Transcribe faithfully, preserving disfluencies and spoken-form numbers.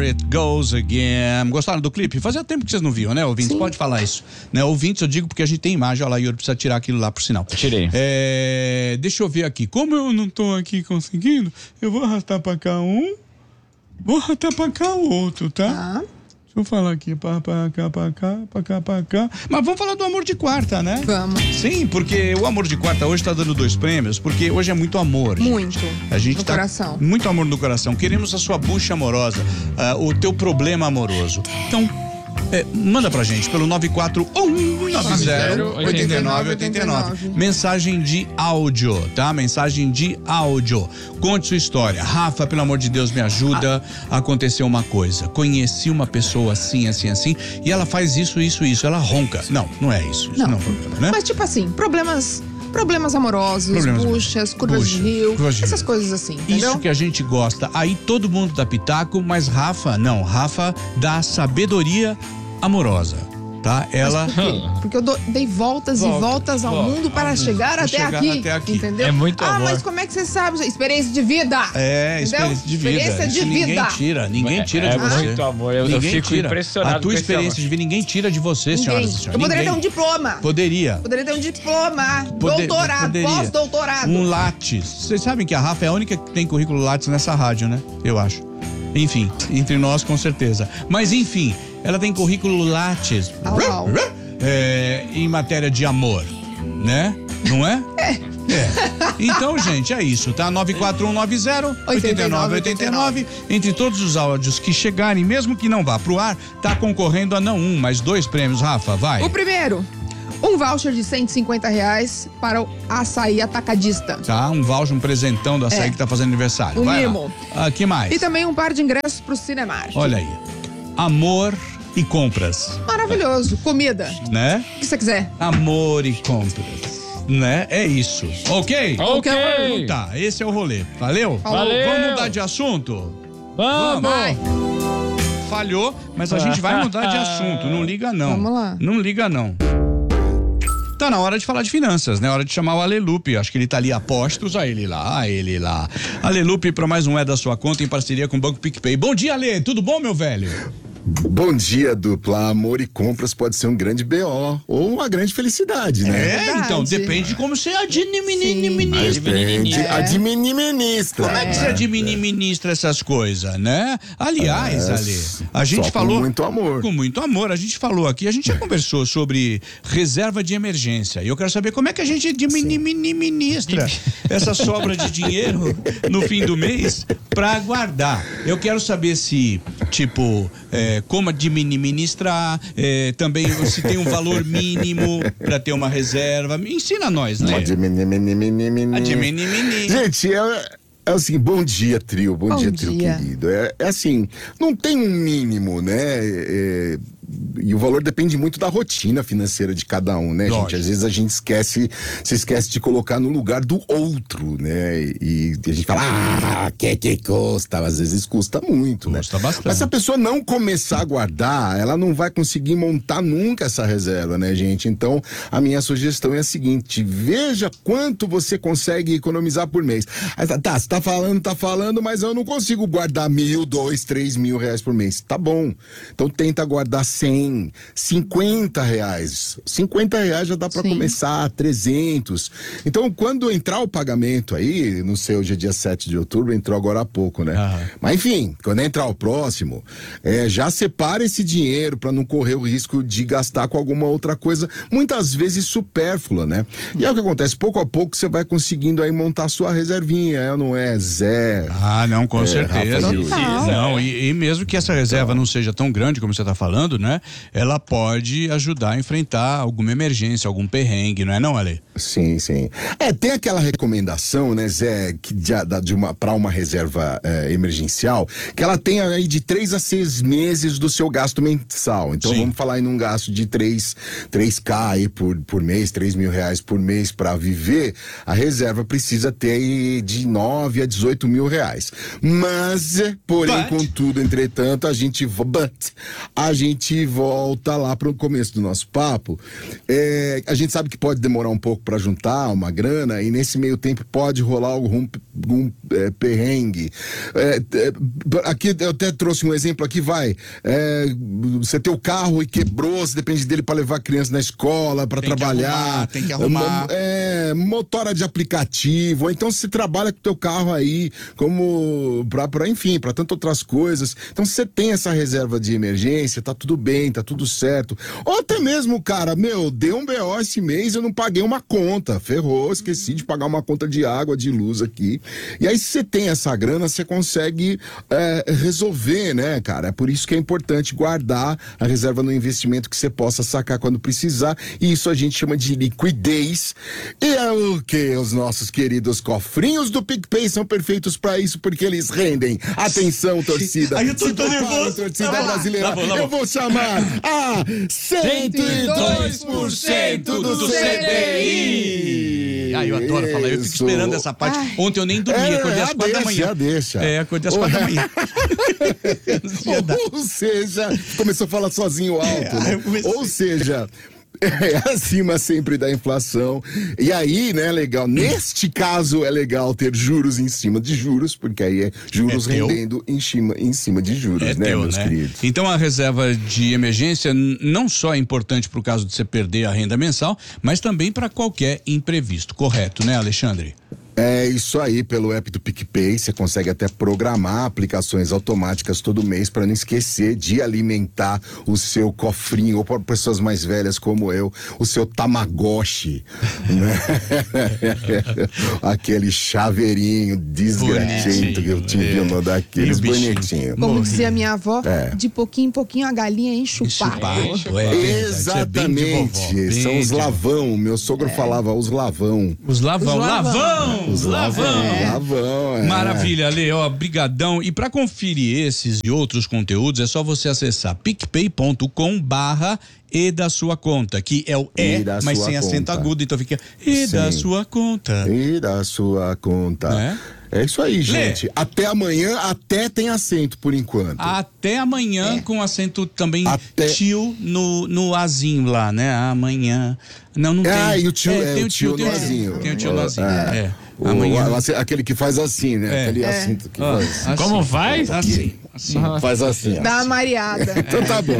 It Goes Again. Gostaram do clipe? Fazia tempo que vocês não viam, né, ouvintes? Sim. Pode falar isso, né? Ouvintes, eu digo porque a gente tem imagem. Olha lá, Yuri precisa tirar aquilo lá por sinal. Tirei. É, deixa eu ver aqui. Como eu não tô aqui conseguindo, eu vou arrastar pra cá um, vou arrastar pra cá o outro, tá? Ah. Deixa eu falar aqui, pra, pra cá, pra cá, pra cá, pra cá. Mas vamos falar do Amor de Quarta, né? Vamos. Sim, porque o Amor de Quarta hoje tá dando dois prêmios, porque hoje é muito amor. Muito. Gente. A gente no tá coração. Muito amor no coração. Queremos a sua bucha amorosa, uh, o teu problema amoroso. Então, é, manda pra gente pelo nove quatro um nove zero oito nove oito nove. Mensagem de áudio, tá? Mensagem de áudio. Conte sua história. Rafa, pelo amor de Deus, me ajuda. Ah. Aconteceu uma coisa. Conheci uma pessoa assim, assim, assim, e ela faz isso, isso, isso. Ela ronca. Não, não é isso. Isso não, não é problema, né? Mas tipo assim, problemas... Problemas amorosos, problemas buchas, curvas bucha, de rio, curvas de essas rio. Coisas assim, entendeu? Isso que a gente gosta. Aí todo mundo dá pitaco, mas Rafa, não. Rafa dá sabedoria amorosa, tá? Ela... Mas por quê? Porque eu dei voltas Volta, e voltas ao volta, mundo para chegar, até, chegar aqui, até aqui, entendeu? É muito ah, amor. mas como é que você sabe? Experiência de vida. É, entendeu? experiência de vida. Experiência de Isso vida. Ninguém tira, ninguém tira é, de é você. É muito amor, eu, eu fico tira. impressionado. A tua experiência de vida, ninguém tira de você, ninguém. senhoras e senhores. Eu poderia ninguém. ter um diploma. Poderia. Poderia ter um diploma, Poder, doutorado, pós-doutorado. Um Lattes. Vocês sabem que a Rafa é a única que tem currículo Lattes nessa rádio, né? Eu acho. Enfim, entre nós com certeza. Mas enfim, ela tem currículo Lattes. Au, au. É, em matéria de amor, né? Não é? É. É. Então, gente, é isso, tá? nove quatro um nove zero oito nove oito nove. Entre todos os áudios que chegarem, mesmo que não vá pro ar, tá concorrendo a não um, mas dois prêmios, Rafa, vai. O primeiro, um voucher de cento e cinquenta reais para o Açaí Atacadista. Tá, um voucher, um presentão do Açaí é. que tá fazendo aniversário. Um vai mimo. Ah, que mais? E também um par de ingressos pro Cinemark. Olha aí. Amor e compras. Maravilhoso. Comida. Né? O que você quiser. Amor e compras. Né? É isso. Ok? Ok. Tá, esse é o rolê. Valeu? Valeu. Vamos mudar de assunto? Vamos. Vai. Falhou, mas a gente vai mudar de assunto. Não liga não. Vamos lá. Não liga não. Tá na hora de falar de finanças, né? Hora de chamar o Alelupe. Acho que ele tá ali a postos. A ele lá, a ele lá. Alelupe para mais um É da Sua Conta em parceria com o Banco PicPay. Bom dia, Ale. Tudo bom, meu velho? Bom dia, dupla. Amor e compras pode ser um grande B O ou uma grande felicidade, né? É, verdade. Então, depende de como você administra. Depende. É. Administra. Como é que você administra essas coisas, né? Aliás, É, Ale, a gente só falou... com muito amor. Com muito amor. A gente falou aqui, a gente já conversou sobre reserva de emergência. E eu quero saber como é que a gente administra essa sobra de dinheiro no fim do mês pra guardar. Eu quero saber se, tipo... É, como administrar, é, também se tem um valor mínimo para ter uma reserva. Me ensina a nós, né? Administra. Gente, é, é assim, bom dia, trio, bom, Bom dia, dia. trio querido. É, é assim, não tem um mínimo, né? É, e o valor depende muito da rotina financeira de cada um, né, Lógico. gente? Às vezes a gente esquece, se esquece de colocar no lugar do outro, né? E, e a gente fala, ah, que que custa? Às vezes custa muito, Custa né? bastante. Mas se a pessoa não começar a guardar, ela não vai conseguir montar nunca essa reserva, né, gente? Então, a minha sugestão é a seguinte, veja quanto você consegue economizar por mês. Aí, tá, tá, você tá falando, tá falando, mas eu não consigo guardar mil, dois, três mil reais por mês. Tá bom. Então, tenta guardar cem, cinquenta reais. cinquenta reais já dá para começar, trezentos. Então, quando entrar o pagamento aí, não sei, hoje é dia sete de outubro, entrou agora há pouco, né? Aham. Mas enfim, quando entrar o próximo, é, já separa esse dinheiro para não correr o risco de gastar com alguma outra coisa, muitas vezes supérflua, né? E é o que acontece, pouco a pouco você vai conseguindo aí montar sua reservinha, é, não é, Zé? Ah, não, com É, certeza. Rafa, Yuri. Não, e, e mesmo que essa reserva não seja tão grande como você está falando, né? Ela pode ajudar a enfrentar alguma emergência, algum perrengue, não é não, Ale? Sim, sim. É, tem aquela recomendação, né, Zé, que de, de uma, para uma reserva é, emergencial, que ela tem aí de três a seis meses do seu gasto mensal. Então, Sim. vamos falar aí num gasto de três K aí por, por mês, três mil reais por mês para viver, a reserva precisa ter aí de nove a dezoito mil reais. Mas, porém, But... contudo, entretanto, a gente, but, a gente volta lá para o começo do nosso papo. É, a gente sabe que pode demorar um pouco para juntar uma grana e nesse meio tempo pode rolar algum, algum é, perrengue. É, é, aqui eu até trouxe um exemplo aqui, vai. É, você tem o carro e quebrou, você depende dele para levar a criança na escola, para trabalhar. Arrumar, tem que arrumar. É, motora de aplicativo, ou então você trabalha com o teu carro aí, como pra, pra enfim, para tantas outras coisas. Então você tem essa reserva de emergência, tá tudo bem, tá tudo certo. Ou até mesmo, cara, meu, deu um B O esse mês, eu não paguei uma conta, ferrou, esqueci de pagar uma conta de água, de luz aqui. E aí se você tem essa grana, você consegue é, resolver, né, cara? É por isso que é importante guardar a reserva no investimento que você possa sacar quando precisar, e isso a gente chama de liquidez. E é o que os nossos queridos cofrinhos do PicPay são perfeitos para isso, porque eles rendem. Atenção, torcida. Aí eu tô Se tão prepara, nervoso. torcida Tá brasileira. lá, tá bom, tá bom. Eu vou chamar a cento e dois por cento do C D I. Ah, eu adoro falar, eu fico Isso. esperando essa parte. Ai. Ontem eu nem dormi, É, acordei às é, quatro da deixa, manhã. deixa. É, acordei às quatro da manhã. Ou seja, começou a falar sozinho alto, É, né? eu comecei. Ou seja, é acima sempre da inflação. E aí, né, legal, neste caso é legal ter juros em cima de juros, porque aí é juros É teu. rendendo em cima, em cima de juros, É né, teu, meus né? queridos? Então a reserva de emergência n- não só é importante para o caso de você perder a renda mensal, mas também para qualquer imprevisto, correto, né, Alexandre? É isso aí, pelo app do PicPay, você consegue até programar aplicações automáticas todo mês para não esquecer de alimentar o seu cofrinho, ou para pessoas mais velhas como eu, o seu Tamagotchi, né? Aquele chaveirinho desgratento que eu tive é. uma daqueles E o bichinho? bonitinhos. Como Morri. dizia minha avó, É. de pouquinho em pouquinho a galinha enche o Enche o papo. papo, é verdade, Exatamente, é bem de vovó, bem são os de vovó. lavão, meu sogro falava os lavão. Os lavão, Os lavão. lavão, Os lavão, lavão, é. Maravilha, Ale, ó, brigadão. E para conferir esses e outros conteúdos, é só você acessar picpay ponto com barra e da sua conta, que é o E E, da mas sua sem acento conta. agudo, então fica e da Sim. sua conta. E da sua conta. Né? É isso aí, gente. Lê. Até amanhã, até tem acento por enquanto. Até amanhã, com acento também Até- tio no, no azinho lá, né? Amanhã. Não, não tem. Ah, e o tio, é, tem o tio tem o nozinho. Tem o tio nozinho, É. é. O- Amanhã. o- aquele que faz assim, né? É. Aquele É. acento que Ó, faz. assim. Como faz? Assim, assim. Faz assim. ó. Dá uma mareada. Então tá bom.